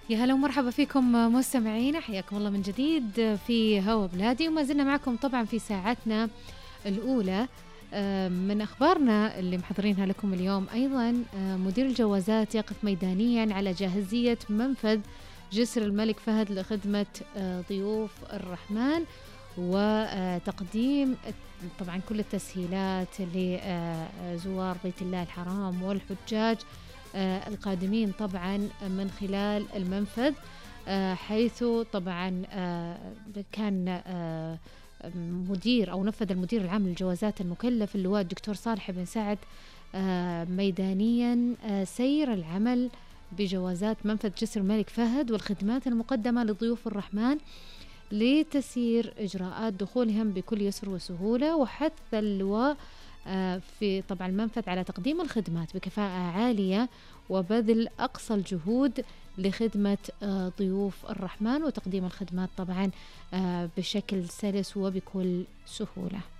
يا هلا ومرحبا فيكم مستمعين، حياكم الله من جديد في هوا بلادي، وما زلنا معكم طبعا في ساعتنا الأولى. من أخبارنا اللي محضرينها لكم اليوم أيضا مدير الجوازات يقف ميدانيا على جاهزية منفذ جسر الملك فهد لخدمة ضيوف الرحمن وتقديم طبعا كل التسهيلات لزوار بيت الله الحرام والحجاج القادمين طبعا من خلال المنفذ، حيث طبعا كان مدير أو نفذ المدير العام للجوازات المكلف اللواء الدكتور صالح بن سعد ميدانيا سير العمل بجوازات منفذ جسر الملك فهد والخدمات المقدمة لضيوف الرحمن لتسيير إجراءات دخولهم بكل يسر وسهولة، وحث اللواء في طبعا المنفذ على تقديم الخدمات بكفاءة عالية وبذل أقصى الجهود لخدمة ضيوف الرحمن وتقديم الخدمات طبعا بشكل سلس وبكل سهولة.